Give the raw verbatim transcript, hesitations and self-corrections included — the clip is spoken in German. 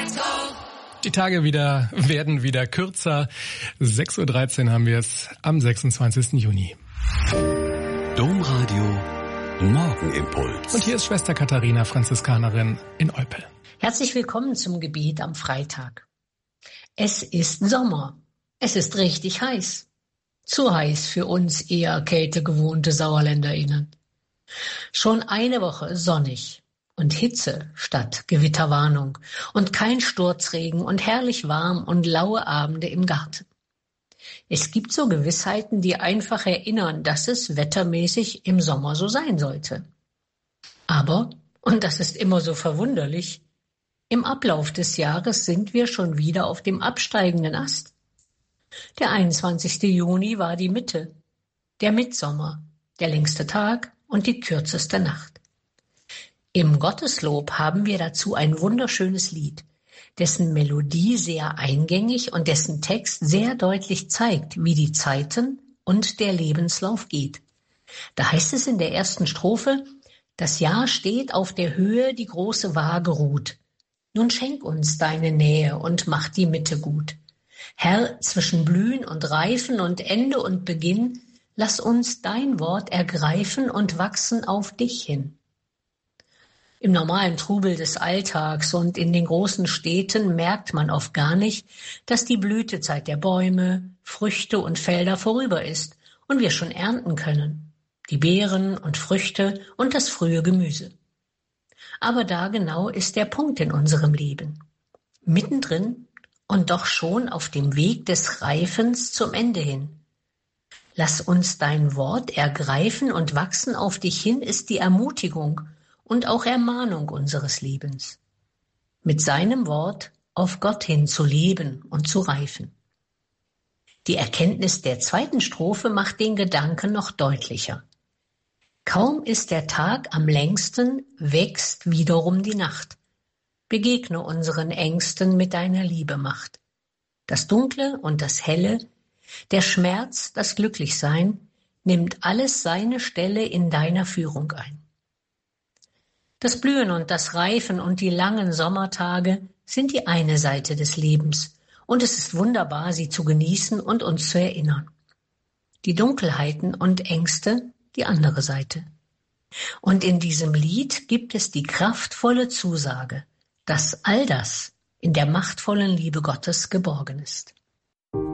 Die Tage wieder werden wieder kürzer. sechs Uhr dreizehn haben wir es am sechsundzwanzigsten Juni. Domradio Morgenimpuls. Und hier ist Schwester Katharina, Franziskanerin in Olpe. Herzlich willkommen zum Gebet am Freitag. Es ist Sommer. Es ist richtig heiß. Zu heiß für uns eher kältegewohnte SauerländerInnen. Schon eine Woche sonnig und Hitze statt Gewitterwarnung und kein Sturzregen und herrlich warm und laue Abende im Garten. Es gibt so Gewissheiten, die einfach erinnern, dass es wettermäßig im Sommer so sein sollte. Aber, und das ist immer so verwunderlich, im Ablauf des Jahres sind wir schon wieder auf dem absteigenden Ast. Der einundzwanzigste Juni war die Mitte, der Mittsommer, der längste Tag und die kürzeste Nacht. Im Gotteslob haben wir dazu ein wunderschönes Lied, dessen Melodie sehr eingängig und dessen Text sehr deutlich zeigt, wie die Zeiten und der Lebenslauf geht. Da heißt es in der ersten Strophe: Das Jahr steht auf der Höhe, die große Waage ruht. Nun schenk uns deine Nähe und mach die Mitte gut. Herr, zwischen Blühen und Reifen und Ende und Beginn, lass uns dein Wort ergreifen und wachsen auf dich hin. Im normalen Trubel des Alltags und in den großen Städten merkt man oft gar nicht, dass die Blütezeit der Bäume, Früchte und Felder vorüber ist und wir schon ernten können. Die Beeren und Früchte und das frühe Gemüse. Aber da genau ist der Punkt in unserem Leben. Mittendrin und doch schon auf dem Weg des Reifens zum Ende hin. Lass uns dein Wort ergreifen und wachsen auf dich hin ist die Ermutigung und auch Ermahnung unseres Lebens. Mit seinem Wort auf Gott hin zu leben und zu reifen. Die Erkenntnis der zweiten Strophe macht den Gedanken noch deutlicher. Kaum ist der Tag am längsten, wächst wiederum die Nacht. Begegne unseren Ängsten mit deiner Liebemacht. Das Dunkle und das Helle, der Schmerz, das Glücklichsein, nimmt alles seine Stelle in deiner Führung ein. Das Blühen und das Reifen und die langen Sommertage sind die eine Seite des Lebens und es ist wunderbar, sie zu genießen und uns zu erinnern. Die Dunkelheiten und Ängste die andere Seite. Und in diesem Lied gibt es die kraftvolle Zusage, dass all das in der machtvollen Liebe Gottes geborgen ist.